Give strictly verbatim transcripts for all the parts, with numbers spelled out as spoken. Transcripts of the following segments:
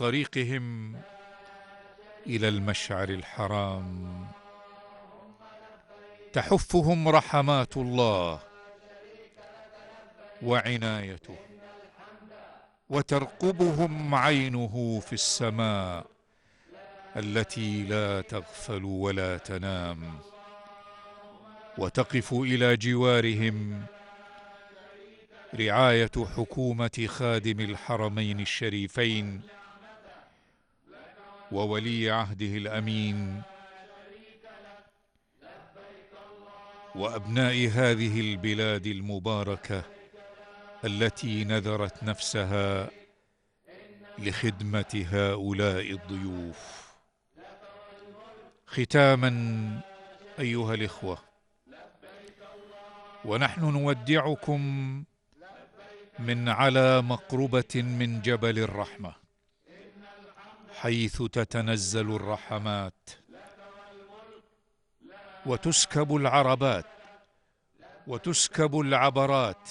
طريقهم إلى المشعر الحرام، تحفهم رحمات الله وعنايته، وترقبهم عينه في السماء التي لا تغفل ولا تنام، وتقف إلى جوارهم رعاية حكومة خادم الحرمين الشريفين وولي عهده الأمين وأبناء هذه البلاد المباركة التي نذرت نفسها لخدمة هؤلاء الضيوف. ختاما أيها الإخوة، ونحن نودعكم من على مقربة من جبل الرحمة حيث تتنزل الرحمات وتسكب العربات وتسكب العبرات،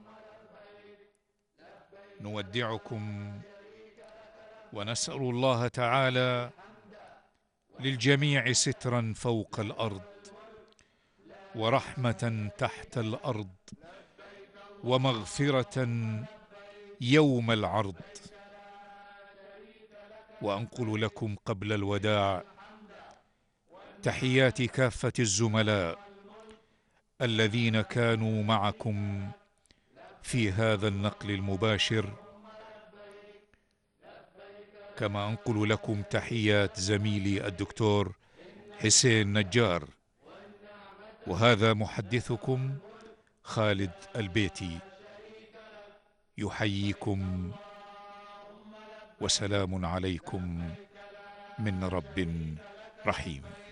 نودعكم ونسأل الله تعالى للجميع سترا فوق الأرض ورحمة تحت الأرض ومغفرة يوم العرض. وأنقل لكم قبل الوداع تحيات كافة الزملاء الذين كانوا معكم في هذا النقل المباشر، كما أنقل لكم تحيات زميلي الدكتور حسين نجار. وهذا محدثكم خالد البيتي يحييكم، وسلام عليكم من رب رحيم.